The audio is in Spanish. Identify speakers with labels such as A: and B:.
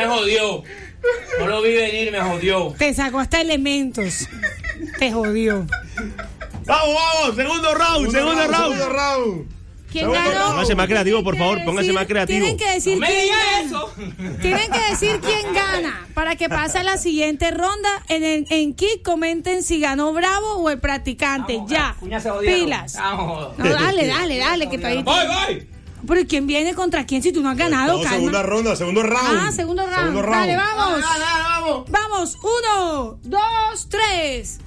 A: jodió. No lo vi venir, me jodió.
B: Te sacó hasta elementos. Te jodió.
C: Vamos, segundo round.
B: ¿Quién ganó?
C: Póngase más creativo, por favor, póngase más creativo.
B: Tienen que decir
A: No me digas eso.
B: Tienen que decir quién gana para que pase a la siguiente ronda. En Kik comenten si ganó Bravo o el practicante.
A: Vamos,
B: ya.
A: cuña se jodieron.
B: Pilas.
A: Vamos.
B: No, dale, que está ahí.
A: Voy.
B: Pero ¿quién viene contra quién si tú no has ganado, calma?
C: Segundo round.
B: Segundo round. Dale, vamos.
A: Vamos.
B: Vamos, 1, 2, 3.